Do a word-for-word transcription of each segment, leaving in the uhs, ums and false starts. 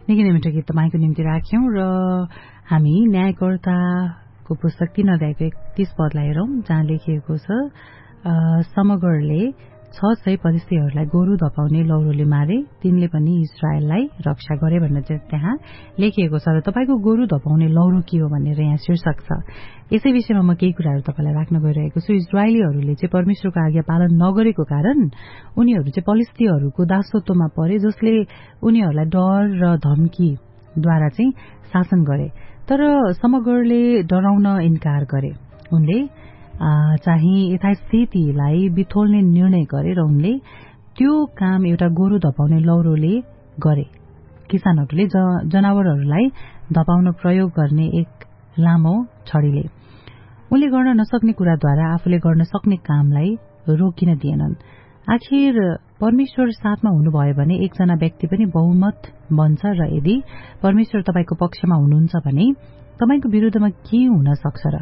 निकै नै मिठो गीत तपाईँको निम्ति राख्यौं र हामी न्यायकर्ताको पुस्तक तीन अध्यायको एकतीस पदलाई हेरौं, जहाँ लेखिएको छ समगरले छ सय फलिस्तीहरूलाई गोरु धपाउने लौरोले मारे, तिनले पनि इजरायललाई रक्षा गरे भनेर चाहिँ त्यहाँ लेखिएको छ। र तपाईँको गोरु धपाउने लौरो के हो भनेर यहाँ शीर्षक छ। यसै विषयमा म केही कुराहरू तपाईँलाई राख्न गइरहेको छु। इजरायलीहरूले चाहिँ परमेश्वरको आज्ञा पालन नगरेको कारण उनीहरू चाहिँ फलिस्तीहरूको दासत्वमा परे, जसले उनीहरूलाई डर र धम्कीद्वारा चाहिँ शासन गरे। तर समगरले डराउन इन्कार गरे। उनले चाहिँ यथास्थितिलाई बिथोल्ने निर्णय गरे र उनले त्यो काम एउटा गोरु धपाउने लौरोले गरे। किसानहरूले जनावरहरूलाई धपाउन प्रयोग गर्ने एक लामो छडीले उनले गर्न नसक्ने कुराद्वारा आफूले गर्न सक्ने कामलाई रोकिन दिएनन्। आखिर परमेश्वर साथमा हुनुभयो भने एकजना व्यक्ति पनि बहुमत बन्छ, र यदि परमेश्वर तपाईँको पक्षमा हुनुहुन्छ भने तपाईँको विरुद्धमा के हुन सक्छ र?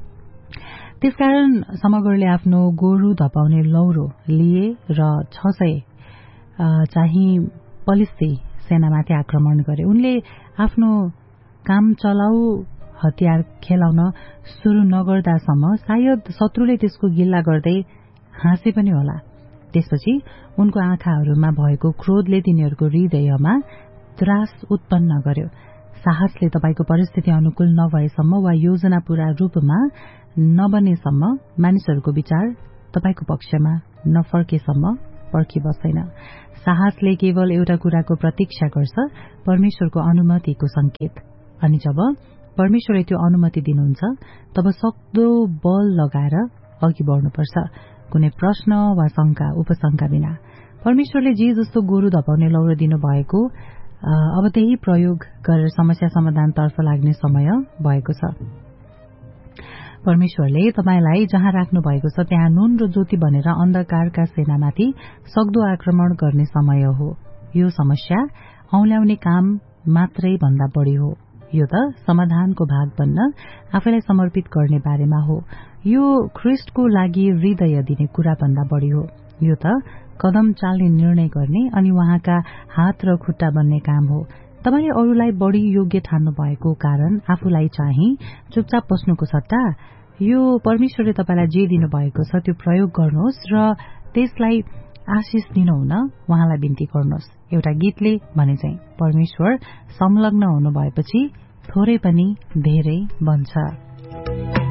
त्यसकारण समगरले आफ्नो गोरु धपाउने लौरो लिए र छ सय चाहिँ फलिस्ती सेनामाथि आक्रमण गरे। उनले आफ्नो काम चलाउ हतियार खेलाउन सुरु नगर्दासम्म सायद शत्रुले त्यसको गिल्ला गर्दै हाँसे पनि होला। त्यसपछि उनको आँखाहरूमा भएको क्रोधले तिनीहरूको हृदयमा त्रास उत्पन्न गर्यो। साहसले तपाईँको परिस्थिति अनुकूल नभएसम्म वा योजना पूरा रूपमा नबनेसम्म मानिसहरूको विचार तपाईँको पक्षमा नफर्केसम्म पर्खिबस्दैन। साहसले केवल एउटा कुराको प्रतीक्षा गर्छ, परमेश्वरको अनुमतिको संकेत। अनि जब परमेश्वरले त्यो अनुमति दिनुहुन्छ तब सक्दो बल लगाएर अघि बढ्नुपर्छ, कुनै प्रश्न वा शंका उपशंका बिना। परमेश्वरले जे जस्तो गोरु धपाउने लौरो दिनुभएको अब त्यही प्रयोग गरेर समस्या समाधानतर्फ लाग्ने समय भएको छ। परमेश्वरले तपाईलाई जहाँ राख्नु भएको छ त्यहाँ नुन र ज्योति बनेर अन्धकारका सेनामाथि सक्दो आक्रमण गर्ने समय हो। यो समस्या औल्याउने काम मात्रै भन्दा बढ़ी हो। यो त समाधानको भाग बन्न आफैलाई समर्पित गर्ने बारेमा हो। यो ख्रीष्टको लागि हृदय दिने कुरा भन्दा बढ़ी हो। यो त कदम चाल्ने निर्णय गर्ने अनि उहाँका हात र खुट्टा बन्ने काम हो। तपाईले अरूलाई बढ़ी योग्य ठान्नु भएको कारण आफूलाई चाहिँ चुपचाप बस्नुको सट्टा यो परमेश्वरले तपाईलाई जे दिनु भएको छ त्यो प्रयोग गर्नुहोस् र त्यसलाई आशिष दिनुहुन उहाँलाई बिन्ती गर्नुहोस्। एउटा गीतले भने चाहिँ परमेश्वर संलग्न हुनु भएपछि थोरै पनि धेरै बन्छ।